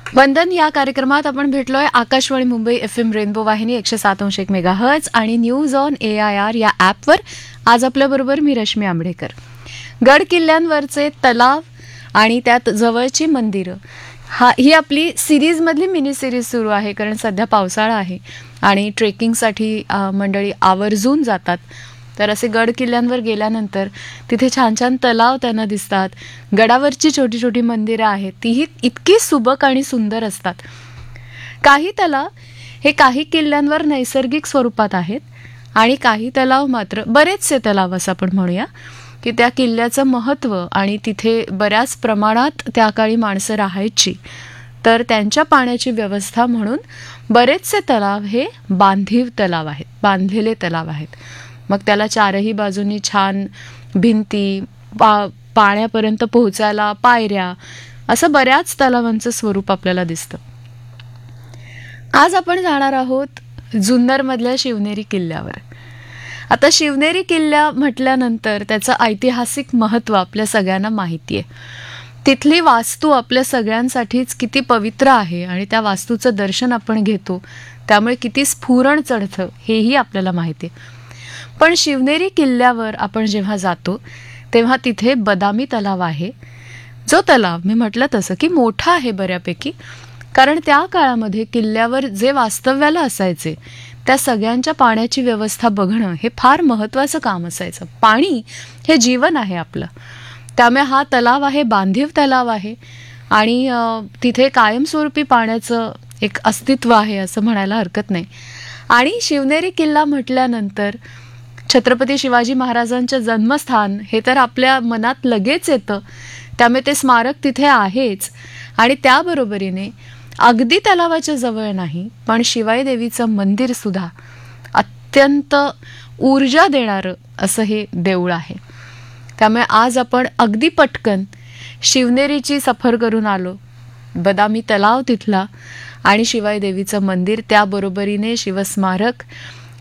वंदन या कार्यक्रमात आपण भेटलोय आकाशवाणी मुंबई FM रेनबो वाहिनी 107.1 मेगाहर्ट्ज आणि न्यूज ऑन AIR या ॲपवर. आज आपल्याबरोबर मी रश्मी आंबडेकर. गड किल्ल्यांवरचे तलाव आणि त्यात जवळची मंदिरं ही आपली सिरीजमधली मिनी सिरीज सुरू आहे, कारण सध्या पावसाळा आहे आणि ट्रेकिंगसाठी मंडळी आवर्जून जातात. तर असे गड किल्ल्यांवर गेल्यानंतर तिथे छान छान तलाव त्यांना दिसतात. गडावरची छोटी छोटी मंदिरं आहेत, तीही इतकी सुबक आणि सुंदर असतात. काही तलाव हे काही किल्ल्यांवर नैसर्गिक स्वरूपात आहेत आणि काही तलाव मात्र, बरेचसे तलाव असं आपण म्हणूया की त्या किल्ल्याचं महत्त्व आणि तिथे बऱ्याच प्रमाणात त्या काळी माणसं राहायची, तर त्यांच्या पाण्याची व्यवस्था म्हणून बरेचसे तलाव हे बांधीव तलाव आहेत, बांधलेले तलाव आहेत. मग त्याला चारही बाजूनी छान भिंती, पाण्यापर्यंत पोहोचायला पायऱ्या, असं बऱ्याच तलावांचं स्वरूप आपल्याला दिसतं. आज आपण जाणार आहोत जुन्नरमधल्या शिवनेरी किल्ल्यावर. आता शिवनेरी किल्ला म्हटल्यानंतर त्याचं ऐतिहासिक महत्त्व आपल्या सगळ्यांना माहिती आहे. तिथली वास्तू आपल्या सगळ्यांसाठीच किती पवित्र आहे आणि त्या वास्तूचं दर्शन आपण घेतो, त्यामुळे किती स्फुरण चढतं हेही आपल्याला माहिती आहे. पण शिवनेरी किल्ल्यावर आपण जेव्हा जातो तेव्हा तिथे बदामी तलाव आहे, जो तलाव मी म्हटलं तसं की मोठा आहे बऱ्यापैकी, कारण त्या काळामध्ये किल्ल्यावर जे वास्तव्याला असायचे त्या सगळ्यांच्या पाण्याची व्यवस्था बघणं हे फार महत्त्वाचं काम असायचं. पाणी हे जीवन आहे आपलं, त्यामुळे हा तलाव आहे, बांधीव तलाव आहे आणि तिथे कायमस्वरूपी पाण्याचं एक अस्तित्व आहे असं म्हणायला हरकत नाही. आणि शिवनेरी किल्ला म्हटल्यानंतर छत्रपती शिवाजी महाराजांचं जन्मस्थान हे तर आपल्या मनात लगेच येतं, त्यामुळे ते स्मारक तिथे आहेच. आणि त्याबरोबरीने अगदी तलावाच्या जवळ नाही, पण शिवाई देवीचं मंदिर सुद्धा अत्यंत ऊर्जा देणारं असं हे देऊळ आहे. त्यामुळे आज आपण अगदी पटकन शिवनेरीची सफर करून आलो, बदामी तलाव तिथला आणि शिवाई देवीचं मंदिर, त्याबरोबरीने शिवस्मारक